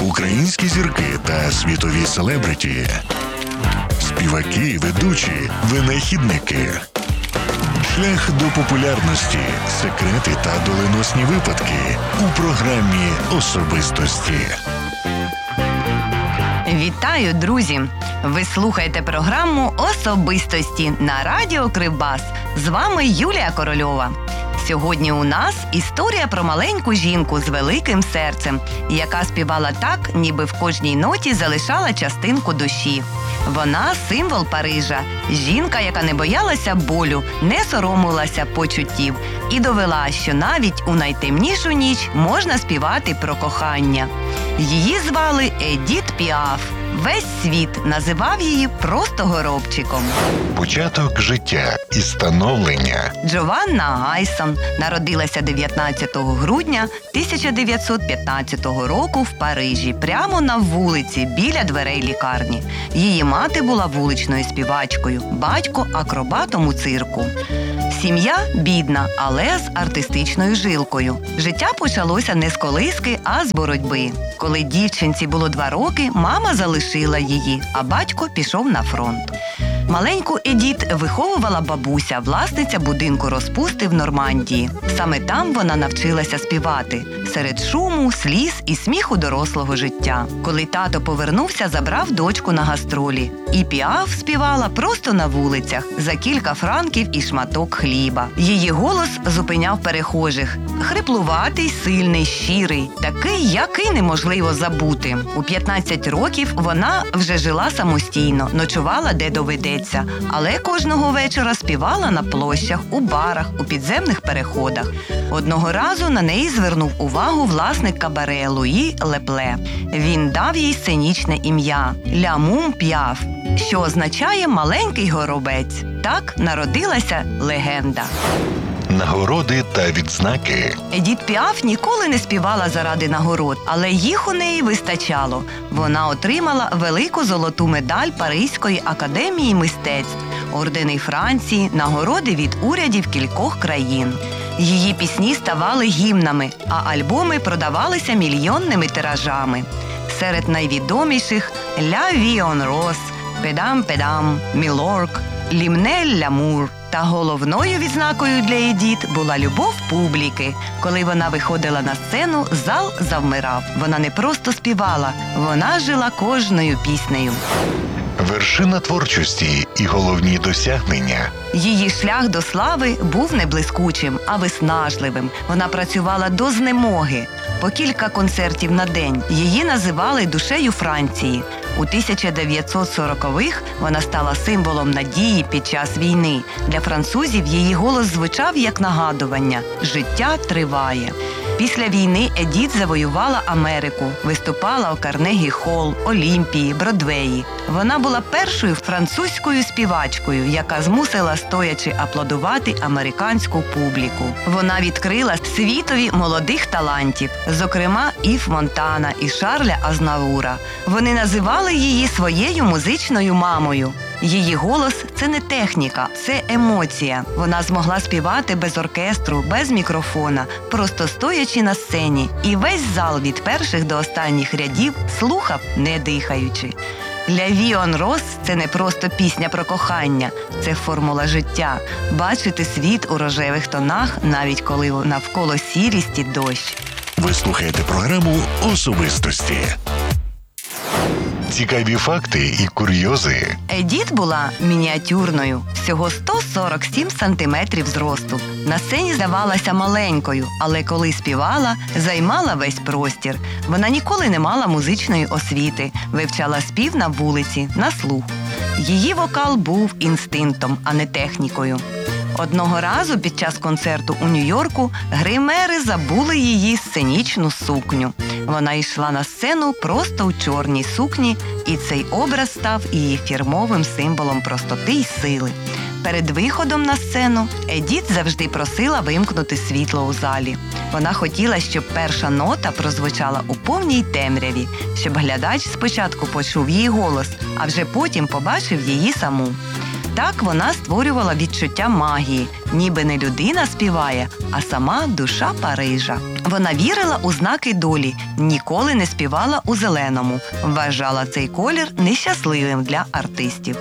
Українські зірки та світові селебриті. Співаки, ведучі, винахідники. Шлях до популярності, секрети та доленосні випадки у програмі «Особистості». Вітаю, друзі! Ви слухаєте програму «Особистості» на радіо Кривбас. З вами Юлія Корольова. Сьогодні у нас історія про маленьку жінку з великим серцем, яка співала так, ніби в кожній ноті залишала частинку душі. Вона – символ Парижа, жінка, яка не боялася болю, не соромилася почуттів і довела, що навіть у найтемнішу ніч можна співати про кохання. Її звали Едіт Піаф. Весь світ називав її просто горобчиком. Початок життя і становлення. Джованна Гайсон народилася 19 грудня 1915 року в Парижі, прямо на вулиці, біля дверей лікарні. Її мати була вуличною співачкою, батько – акробатом у цирку. Сім'я бідна, але з артистичною жилкою. Життя почалося не з колиски, а з боротьби. Коли дівчинці було 2 роки, мама залишила її, а батько пішов на фронт. Маленьку Едіт виховувала бабуся, власниця будинку розпусти в Нормандії. Саме там вона навчилася співати, серед шуму, сліз і сміху дорослого життя. Коли тато повернувся, забрав дочку на гастролі. І Піаф співала просто на вулицях, за кілька франків і шматок хліба. Її голос зупиняв перехожих. Хриплуватий, сильний, щирий, такий, який неможливо забути. У 15 років вона вже жила самостійно, ночувала де доведеться, але кожного вечора співала на площах, у барах, у підземних переходах. Одного разу на неї звернув увагу власник кабаре Луї Лепле. Він дав їй сценічне ім'я – Ля Мум Піаф, що означає «маленький горобець». Так народилася легенда. Нагороди та відзнаки. Едіт Піаф ніколи не співала заради нагород, але їх у неї вистачало. Вона отримала велику золоту медаль Паризької академії мистецтв, ордени Франції, нагороди від урядів кількох країн. Її пісні ставали гімнами, а альбоми продавалися мільйонними тиражами. Серед найвідоміших «Ля Ві он Рос», «Педам-педам», «Мілорк», «Лімне лямур». Та головною відзнакою для Едіт була любов публіки. Коли вона виходила на сцену, зал завмирав. Вона не просто співала, вона жила кожною піснею. Вершина творчості і головні досягнення. Її шлях до слави був не блискучим, а виснажливим. Вона працювала до знемоги. По кілька концертів на день. Її називали душею Франції. У 1940-х вона стала символом надії під час війни. Для французів її голос звучав як нагадування – життя триває. Після війни Едіт завоювала Америку, виступала у Карнегі-Холл, Олімпії, Бродвеї. Вона була першою французькою співачкою, яка змусила стоячи аплодувати американську публіку. Вона відкрила світові молодих талантів, зокрема Ів Монтана і Шарля Азнавура. Вони називали її своєю музичною мамою. Її голос – це не техніка, це емоція. Вона змогла співати без оркестру, без мікрофона, просто стоячи на сцені. І весь зал від перших до останніх рядів слухав, не дихаючи. «Ля Ві он Рос» – це не просто пісня про кохання, це формула життя. Бачити світ у рожевих тонах, навіть коли навколо сірість і дощ. Ви слухаєте програму «Особистості». Цікаві факти і курйози. Едіт була мініатюрною, всього 147 сантиметрів зросту. На сцені здавалася маленькою, але коли співала, займала весь простір. Вона ніколи не мала музичної освіти, вивчала спів на вулиці, на слух. Її вокал був інстинктом, а не технікою. Одного разу під час концерту у Нью-Йорку гримери забули її сценічну сукню. Вона йшла на сцену просто у чорній сукні, і цей образ став її фірмовим символом простоти й сили. Перед виходом на сцену Едіт завжди просила вимкнути світло у залі. Вона хотіла, щоб перша нота прозвучала у повній темряві, щоб глядач спочатку почув її голос, а вже потім побачив її саму. Так вона створювала відчуття магії, ніби не людина співає, а сама душа Парижа. Вона вірила у знаки долі, ніколи не співала у зеленому, вважала цей колір нещасливим для артистів.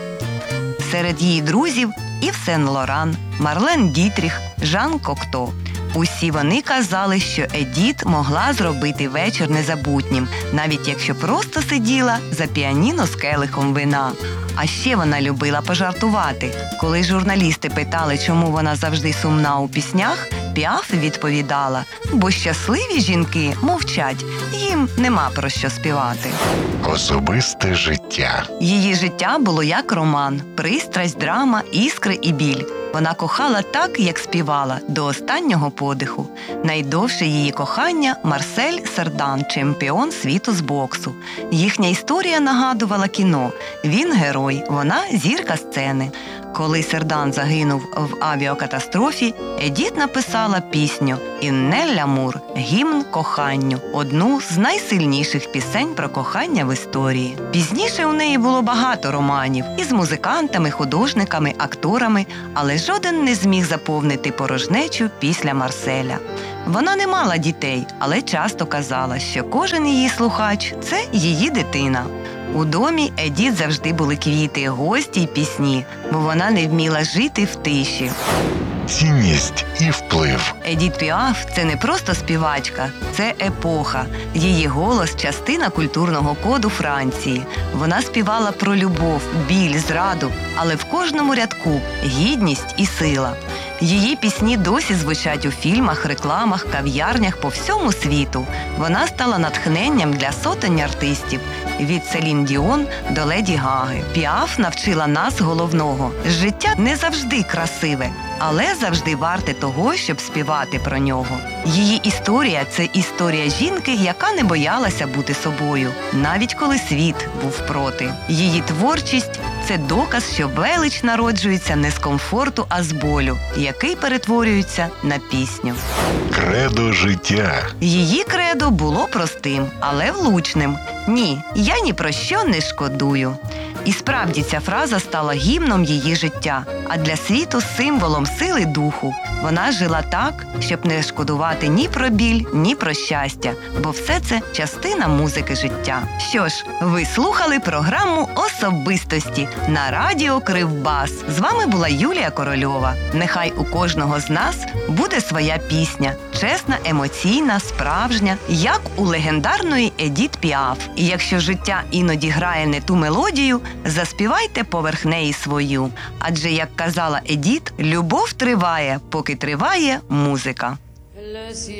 Серед її друзів Ів Сен-Лоран, Марлен Дітріх, Жан Кокто. Усі вони казали, що Едіт могла зробити вечір незабутнім, навіть якщо просто сиділа за піаніно з келихом вина. А ще вона любила пожартувати. Коли журналісти питали, чому вона завжди сумна у піснях, Піаф відповідала: бо щасливі жінки мовчать, їм нема про що співати. Особисте життя. Її життя було як роман, пристрасть, драма, іскри і біль. Вона кохала так, як співала, до останнього подиху. Найдовше її кохання – Марсель Сердан, чемпіон світу з боксу. Їхня історія нагадувала кіно. Він герой, вона зірка сцени. Коли Сердан загинув в авіакатастрофі, Едіт написала пісню «Інне лямур» – гімн коханню, одну з найсильніших пісень про кохання в історії. Пізніше у неї було багато романів із музикантами, художниками, акторами, але жоден не зміг заповнити порожнечу після Марселя. Вона не мала дітей, але часто казала, що кожен її слухач – це її дитина. У домі Едіт завжди були квіти, гості й пісні, бо вона не вміла жити в тиші. Цінність і вплив. Едіт Піаф – це не просто співачка, це епоха. Її голос – частина культурного коду Франції. Вона співала про любов, біль, зраду, але в кожному рядку – гідність і сила. Її пісні досі звучать у фільмах, рекламах, кав'ярнях по всьому світу. Вона стала натхненням для сотень артистів – від Селін Діон до Леді Гаги. Піаф навчила нас головного – життя не завжди красиве, але завжди варте того, щоб співати про нього. Її історія – це історія жінки, яка не боялася бути собою, навіть коли світ був проти. Її творчість – це доказ, що велич народжується не з комфорту, а з болю, який перетворюється на пісню. Кредо життя. Її кредо було простим, але влучним. «Ні, я ні про що не шкодую». І справді ця фраза стала гімном її життя, а для світу – символом сили духу. Вона жила так, щоб не шкодувати ні про біль, ні про щастя, бо все це частина музики життя. Що ж, ви слухали програму «Особистості» на радіо Кривбас. З вами була Юлія Корольова. Нехай у кожного з нас буде своя пісня, чесна, емоційна, справжня, як у легендарної Едіт Піаф. І якщо життя іноді грає не ту мелодію, заспівайте поверх неї свою. Адже, як казала Едіт, любов триває, поки триває музика.